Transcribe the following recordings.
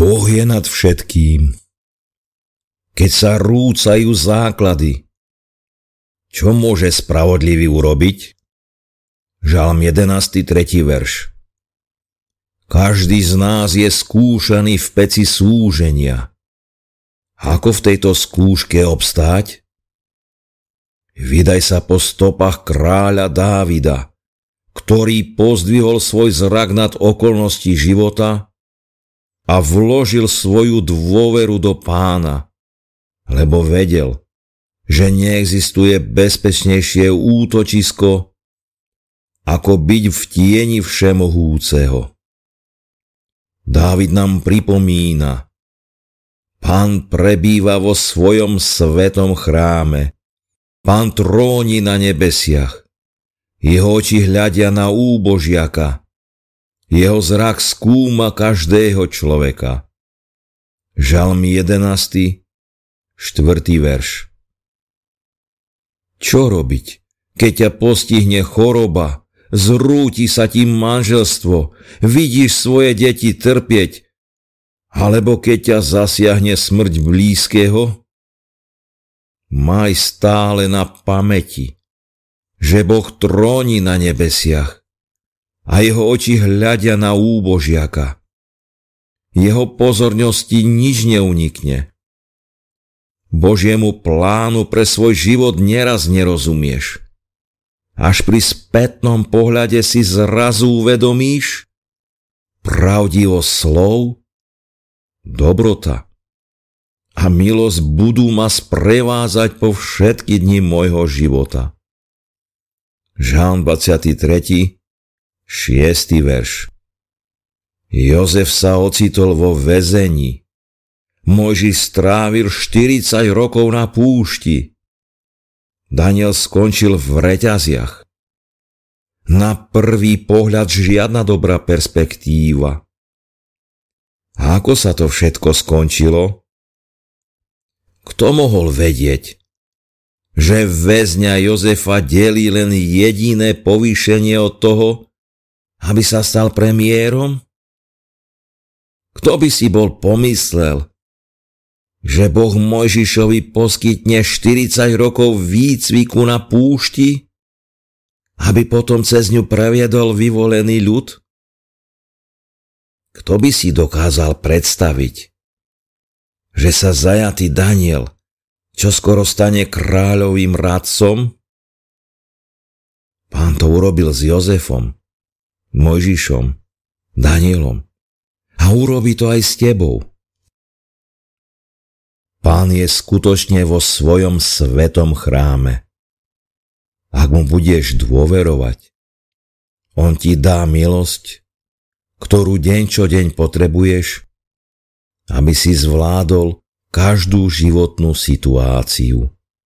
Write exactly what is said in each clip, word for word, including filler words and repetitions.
Boh je nad všetkým. Keď sa rúcajú základy, čo môže spravodlivý urobiť? Žalm jedenásty, tretí verš. Každý z nás je skúšaný v peci súženia. Ako v tejto skúške obstáť? Vydaj sa po stopách kráľa Dávida, ktorý pozdvihol svoj zrak nad okolnosti života a vložil svoju dôveru do Pána, lebo vedel, že neexistuje bezpečnejšie útočisko, ako byť v tieni Všemohúceho. Dávid nám pripomína, Pán prebýva vo svojom svetom chráme, Pán tróni na nebesiach, jeho oči hľadia na úbožiaka, jeho zrak skúma každého človeka. Žalm jedenásty, štvrtý verš. Čo robiť, keď ťa postihne choroba, zrúti sa ti manželstvo, vidíš svoje deti trpieť, alebo keď ťa zasiahne smrť blízkeho? Maj stále na pamäti, že Boh tróni na nebesiach a jeho oči hľadia na úbožiaka. Jeho pozornosti nič neunikne. Božiemu plánu pre svoj život neraz nerozumieš. Až pri spätnom pohľade si zrazu uvedomíš pravdivosť slov, dobrota a milosť budú ma sprevázať po všetky dni môjho života. Žalm dvadsiaty tretí, šiesty verš. Jozef sa ocitol vo väzení. Mojžiš strávil štyridsať rokov na púšti. Daniel skončil v reťaziach. Na prvý pohľad žiadna dobrá perspektíva. A ako sa to všetko skončilo? Kto mohol vedieť, že väzňa Jozefa delí len jediné povýšenie od toho, aby sa stal premiérom? Kto by si bol pomyslel, že Boh Mojžišovi poskytne štyridsať rokov výcviku na púšti, aby potom cez ňu previedol vyvolený ľud? Kto by si dokázal predstaviť, že sa zajatý Daniel čoskoro stane kráľovým radcom? Pán to urobil s Jozefom, Mojžišom, Danielom a urobí to aj s tebou. Pán je skutočne vo svojom svetom chráme. Ak mu budeš dôverovať, on ti dá milosť, ktorú deň čo deň potrebuješ, aby si zvládol každú životnú situáciu.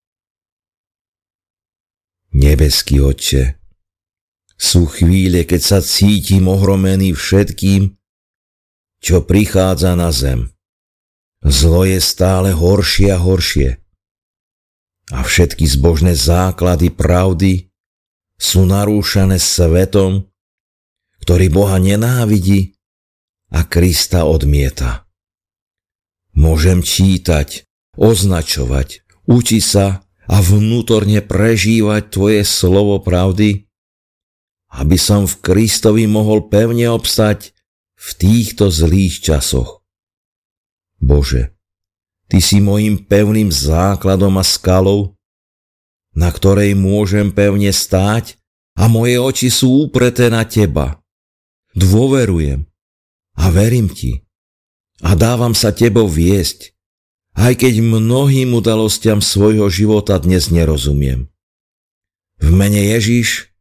Nebeský Otče, sú chvíle, keď sa cítim ohromený všetkým, čo prichádza na zem. Zlo je stále horšie a horšie. A všetky zbožné základy pravdy sú narúšané svetom, ktorý Boha nenávidí a Krista odmieta. Môžem čítať, označovať, učiť sa a vnútorne prežívať Tvoje slovo pravdy, aby som v Kristovi mohol pevne obstať v týchto zlých časoch. Bože, Ty si mojím pevným základom a skalou, na ktorej môžem pevne stáť a moje oči sú upreté na Teba. Dôverujem a verím Ti a dávam sa Tebou viesť, aj keď mnohým udalostiam svojho života dnes nerozumiem. V mene Ježiš,